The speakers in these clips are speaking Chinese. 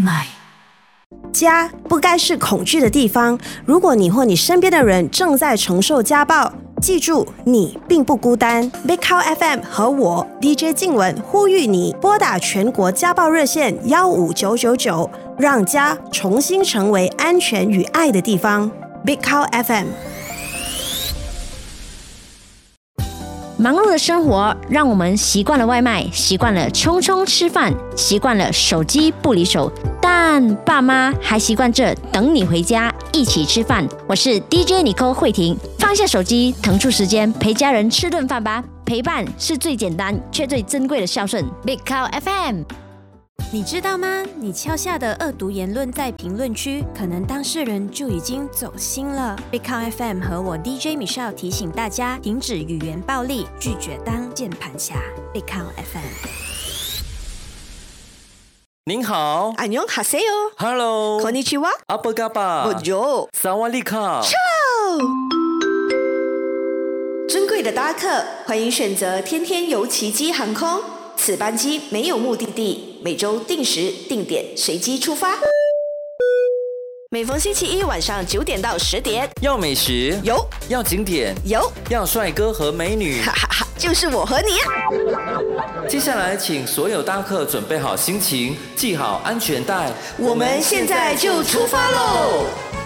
买。 家不该是恐惧的地方。如果你或你身边的人正在承受家暴，记住，你并不孤单。Big Cow FM 和我 DJ 静雯呼吁你拨打全国家暴热线15999，让家重新成为安全与爱的地方。Big Cow FM。 忙碌的生活让我们习惯了外卖，习惯了匆匆吃饭，习惯了手机不离手，但爸妈还习惯着等你回家一起吃饭。我是 DJ Nicole 慧婷，放下手机，腾出时间陪家人吃顿饭吧。陪伴是最简单却最珍贵的孝顺。Big Cow FM。 你知道吗？你敲下的恶毒言论在评论区，可能当事人就已经走心了。Big Cow FM 和我 DJ Michelle 提醒大家，停止语言暴力，拒绝当键盘侠。Big Cow FM。 您好， 안녕하세요。 Hello， konnichiwa。 apa kabar？ Bonjour。 萨瓦迪卡。 尊贵的搭客，欢迎选择天天游奇迹航空。此班机没有目的地，每周定时定点随机出发。每逢星期一晚上9点到10点， 要美食有， 要景点有， 要帅哥和美女， 哈哈哈，就是我和你啊！ 接下来请所有搭客准备好心情，系好安全带， 我们现在就出发喽！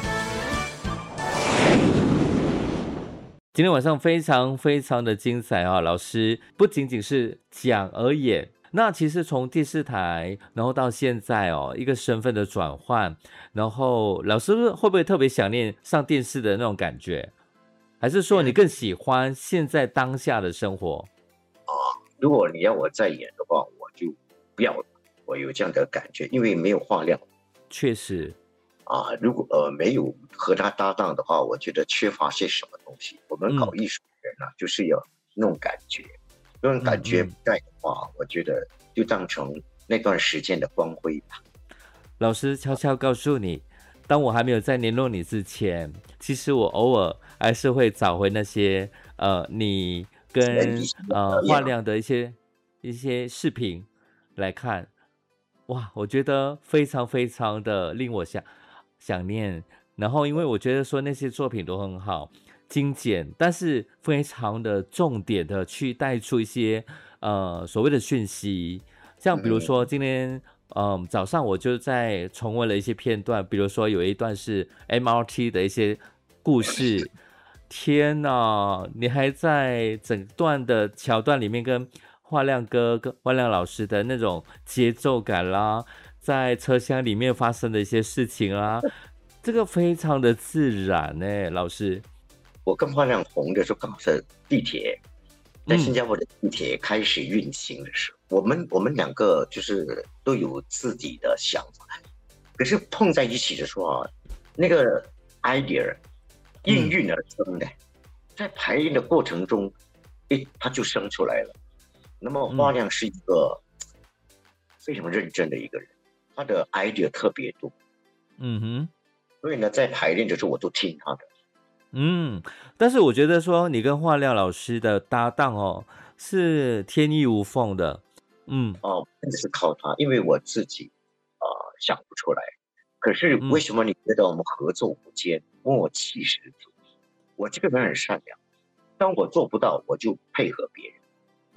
今天晚上非常非常的精彩啊！老师不仅仅是讲而言，那其实从电视台，然后到现在一个身份的转换，然后老师会不会特别想念上电视的那种感觉？还是说你更喜欢现在当下的生活？ 如果你要我再演的话，我就不要了。我有这样的感觉，因为没有话量。 确实。 如果没有和他搭档的话，我觉得缺乏些什么东西。我们搞艺术的人就是要那种感觉，那种感觉不在的话，我觉得就当成那段时间的光辉吧。 老师悄悄告诉你，当我还没有在联络你之前，其实我偶尔还是会找回那些你跟画亮的一些视频来看。哇，我觉得非常非常的令我想念，然后因为我觉得说那些作品都很好，精简，但是非常的重点的去带出一些所谓的讯息，像比如说今天早上我就在重温了一些片段，比如说有一段是 MRT 的一些故事，天哪，你还在整段的桥段里面跟画亮哥跟画亮老师的那种节奏感啦，在车厢里面发生的一些事情啦，这个非常的自然老师。 我跟画亮红的时候，刚好是地铁，在新加坡的地铁开始运行的时候，我们两个就是都有自己的想法，可是碰在一起的时候那个 idea 应运而生的，在排练的过程中，它就生出来了。那么画亮是一个非常认真的一个人，他的 idea 特别多，所以呢，在排练的时候我都听他的。 但是我觉得说你跟画亮老师的搭档是天衣无缝的。真的是靠他，因为我自己想不出来。可是为什么你觉得我们合作无间，默契十足？我这个人很善良，当我做不到，我就配合别人。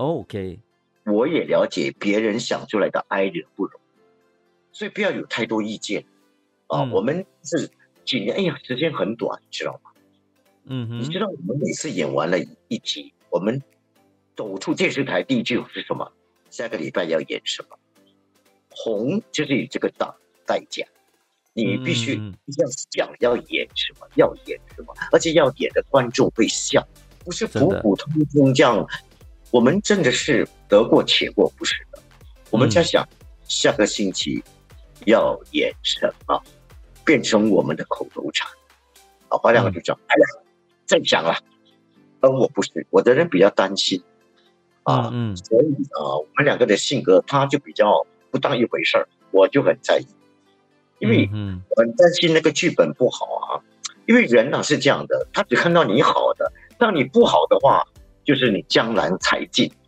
OK， 我也了解别人想出来的 idea 不容易，所以不要有太多意见我们是几年，时间很短，你知道吗？你知道我们每次演完了一集，我们走出电视台第一句是什么？下个礼拜要演什么？红就是有这个代价，你必须要想要演什么，要演什么，而且要演的观众会笑，不是普普通通这样。我们真的是得过且过，不是的。我们在想下个星期要演什么，变成我们的口头禅。画亮就讲，再讲了。而我不是，我的人比较担心所以我们两个的性格，他就比较不当一回事儿，我就很在意，因为我很担心那个剧本不好因为人是这样的，他只看到你好的，当你不好的话，就是你江郎才尽。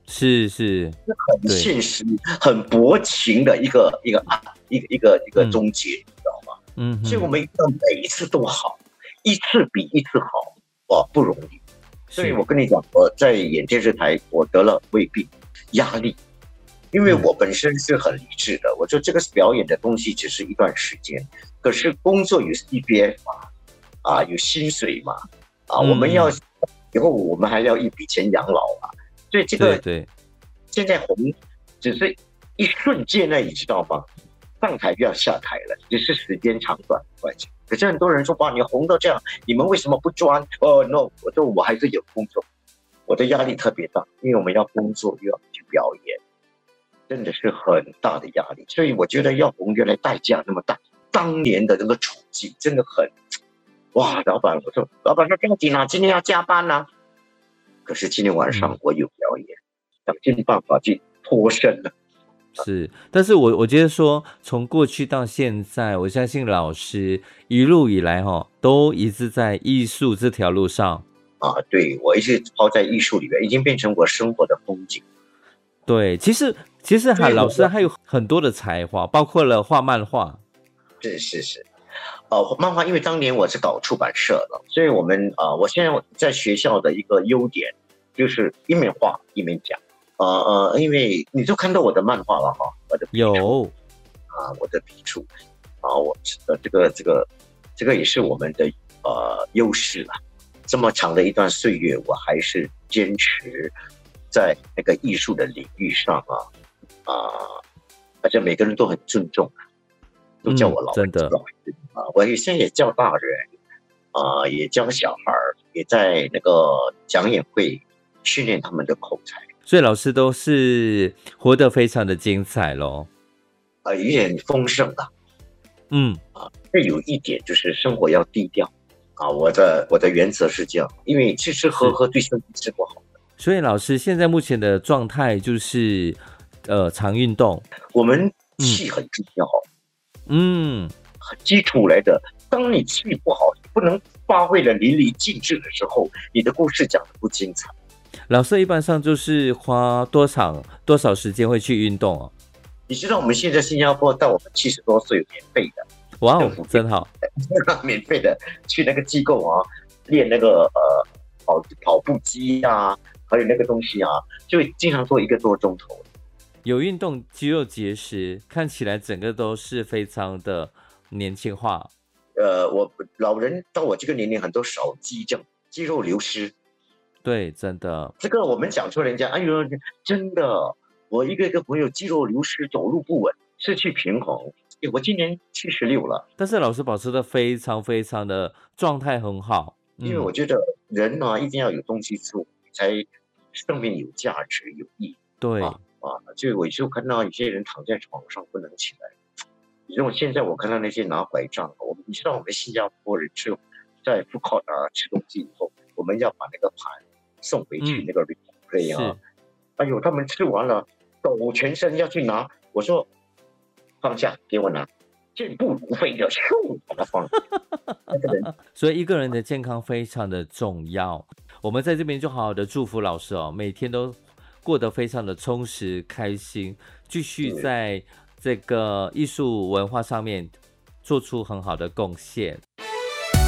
是很现实、很薄情的一个终结，你知道吗？所以我们要每一次都好，一次比一次好，哇，不容易。所以我跟你讲，我在演电视台，我得了胃病，压力，因为我本身是很理智的，我说这个表演的东西只是一段时间，可是工作有 CPF 嘛，有薪水嘛，我们要以后我们还要一笔钱养老啊，所以这个对现在红只是一瞬间呢，你知道吗？上台就要下台了，只是时间长短的关系。可是很多人说，哇，你红到这样，你们为什么不专？No， 我说我还是有工作，我的压力特别大，因为我们要工作又要去表演，真的是很大的压力。所以我觉得要红原来代价那么大，当年的那个处境真的很，哇，老板，我说老板说不要紧啊，今天要加班啊。可是今天晚上我有表演，想尽办法去脱身了。 是，但是我觉得说，从过去到现在，我相信老师一路以来都一直在艺术这条路上对，我一直泡在艺术里面，已经变成我生活的风景。 对，其实老师还有很多的才华，包括了画漫画。 是，漫画，因为当年我是搞出版社的，所以我们我现在在学校的一个优点就是一面画一面讲。因为你都看到我的漫画了我的有我的笔触我这个也是我们的优势了。这么长的一段岁月，我还是坚持在那个艺术的领域上而且每个人都很尊重，都叫我老真的我现在也教大人也教小孩，也在那个讲演会训练他们的口才。 所以老师都是活得非常的精彩咯。 有点丰盛的。这有一点就是生活要低调我的原则是这样，因为吃吃喝喝对身体是不好的。 所以老师现在目前的状态就是常运动。 我们气很重要，很基础来的。当你气不好，不能发挥的淋漓尽致的时候，你的故事讲得不精彩。 老师一般上就是花多少时间会去运动你知道我们现在新加坡到我们70多岁有免费的， 哇真好， 免费的去那个机构练那个跑步机还有那个东西就经常做1个多钟头。 有运动，肌肉结实，看起来整个都是非常的年轻化。 我老人到我这个年龄，很多少肌症、肌肉流失。 对，真的， 这个我们讲出人家，哎呦，真的，我一个朋友肌肉流失，走路不稳，失去平衡。我今年76了， 但是老师保持的非常非常的状态很好。 因为我觉得人一定要有东西做，才生命有价值有意义。 对就我就看到有些人躺在床上不能起来。你知道现在我看到那些拿拐杖，你知道我们新加坡人在food court吃东西以后，我们要把那个盘送回去那个 replay 哎呦，他们吃完了抖全身要去拿，我说放下给我拿，健步如飞的咻把它放所以一个人的健康非常的重要。我们在这边就好好的祝福老师每天都过得非常的充实开心，继续在这个艺术文化上面做出很好的贡献。